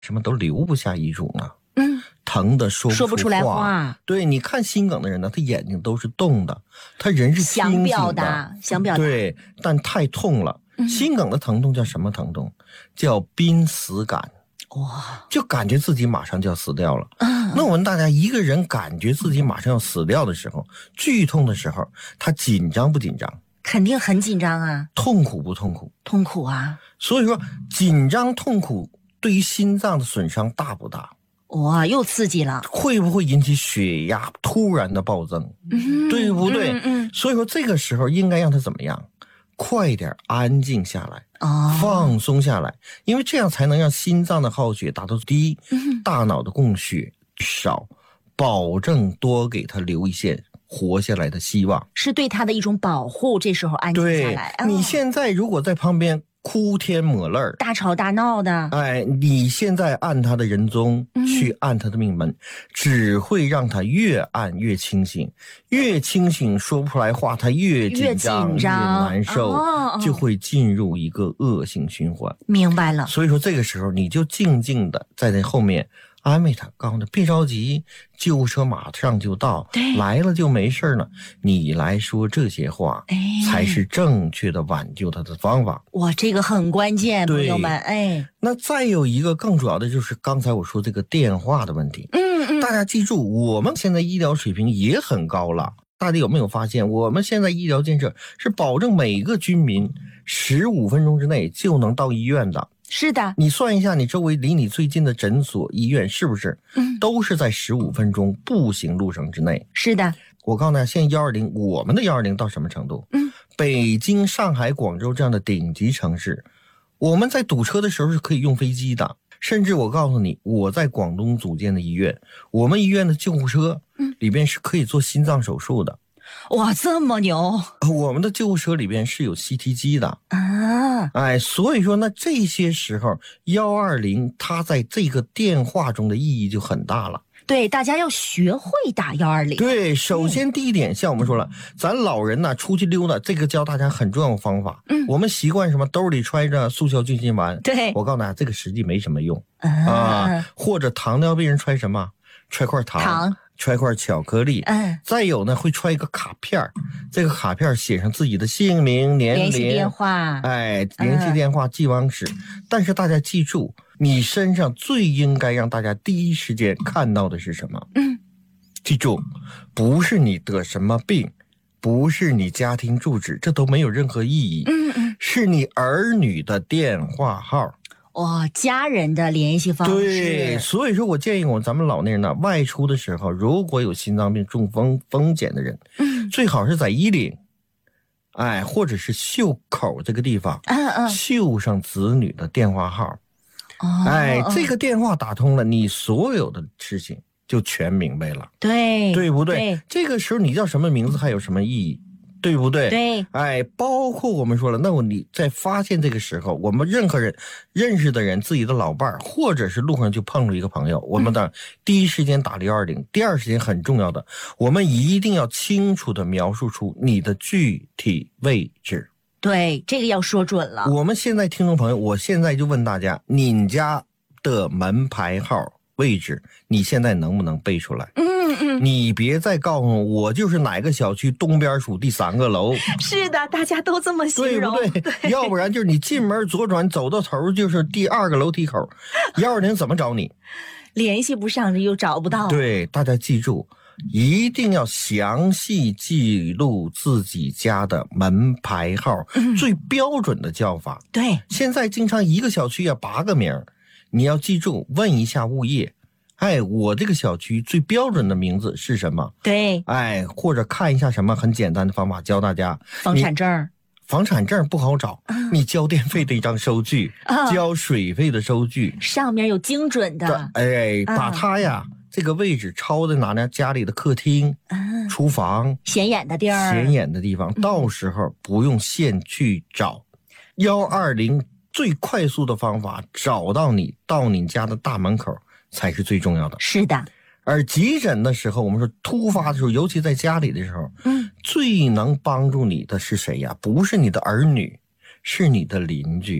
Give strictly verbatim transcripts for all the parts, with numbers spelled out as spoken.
什么都留不下遗嘱呢？ 嗯， 疼的说不说不出来话。 话。 对，你看心梗的人呢，他眼睛都是动的，他人是清醒的， 想表达，想表达。 对，但太痛了。 嗯、 心梗的疼痛叫什么疼痛？叫濒死感。 哇， 就感觉自己马上就要死掉了。 嗯， 那我问大家，一个人感觉自己马上要死掉的时候，剧痛的时候，他紧张不紧张？ 肯定很紧张啊。 痛苦不痛苦？ 痛苦啊。 所以说，紧张痛苦对于心脏的损伤大不大？ 哇，又刺激了。 会不会引起血压突然的暴增？ 嗯， 对不对？ 嗯嗯。 所以说，这个时候应该让他怎么样？快一点安静下来。 哦， 放松下来，因为这样才能让心脏的耗血达到低， 嗯、 大脑的供血少，保证多给他留一线活下来的希望， 是对他的一种保护。这时候安静下来。 对、哦、你现在如果在旁边哭天抹泪大吵大闹的， 哎，你现在按他的人中、嗯、去按他的命门，只会让他越按越清醒，越清醒说不出来话，他越紧张 越, 越难受、哦、就会进入一个恶性循环。 明白了。 所以说这个时候你就静静的在那后面安慰他，告诉他别着急，救护车马上就到，来了就没事了。你来说这些话、哎、才是正确的挽救他的方法。 哇，这个很关键，朋友们。哎， 那再有一个更主要的就是刚才我说这个电话的问题。 嗯嗯， 大家记住，我们现在医疗水平也很高了。大家有没有发现，我们现在医疗建设是保证每个居民十五分钟之内就能到医院的？ 是的， 你算一下，你周围离你最近的诊所、医院是不是？ 嗯， 都是在十五分钟步行路程之内。 是的， 我告诉大家，现在幺二零，我们的幺二零到什么程度？ 嗯， 北京、上海、广州这样的顶级城市，我们在堵车的时候是可以用飞机的。甚至我告诉你，我在广东组建的医院，我们医院的救护车，嗯，里边是可以做心脏手术的。 哇，这么牛！ 我们的救护车里边是有 C T 机的啊， 哎，所以说呢，这些时候幺二零它在这个电话中的意义就很大了。 对，大家要学会打幺二零。 对，首先第一点，像我们说了，咱老人呢出去溜达，这个教大家很重要的方法。 嗯， 我们习惯什么兜里揣着速效救心丸。 对， 我告诉大家，这个实际没什么用啊。 啊，或者糖尿病人揣什么？揣块糖。 糖。 揣块巧克力， 嗯， 再有呢会揣一个卡片，这个卡片写上自己的姓名、年龄、 联系电话， 哎，联系电话、寄往址。但是大家记住，你身上最应该让大家第一时间看到的是什么？ 嗯， 记住，不是你得什么病，不是你家庭住址，这都没有任何意义。 嗯嗯， 是你儿女的电话号。 哇、哦，家人的联系方式。 对，所以说我建议我咱们老年人呢，外出的时候，如果有心脏病、中风风险的人， 嗯， 最好是在衣领，哎，或者是袖口这个地方， 嗯嗯， 绣上子女的电话号。 哦， 哎，这个电话打通了，你所有的事情就全明白了。 对， 对不对？ 对， 这个时候你叫什么名字还有什么意义？对不对？ 对， 哎，包括我们说了，那我你在发现这个时候，我们任何人认识的人，自己的老伴儿，或者是路上就碰着一个朋友，我们的第一时间打幺二零，第二时间很重要的，我们一定要清楚的描述出你的具体位置。 对，这个要说准了。 我们现在听众朋友，我现在就问大家，你家的门牌号位置，你现在能不能背出来？ 嗯嗯， 你别再告诉我，我就是哪个小区东边数第三个楼。 是的，大家都这么形容， 对不对？对，要不然就是你进门左转走到头就是第二个楼梯口，幺二零怎么找你？ 联系不上又找不到。 对，大家记住，一定要详细记录自己家的门牌号，嗯、最标准的叫法。 对， 现在经常一个小区要八个名，你要记住，问一下物业。哎，我这个小区最标准的名字是什么？ 对， 哎，或者看一下什么很简单的方法教大家。 房产证， 房产证不好找，嗯、你交电费的一张收据，嗯、交水费的收据， 上面有精准的。 哎，把它呀、嗯、这个位置抄在哪呢？家里的客厅、嗯、厨房， 显眼的地儿， 显眼的地方，到时候不用现去找。幺二零最快速的方法，找到你到你家的大门口。才是最重要的。 是的， 而急诊的时候，我们说突发的时候，尤其在家里的时候， 嗯， 最能帮助你的是谁呀？不是你的儿女，是你的邻居。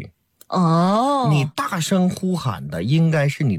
哦， 你大声呼喊的应该是你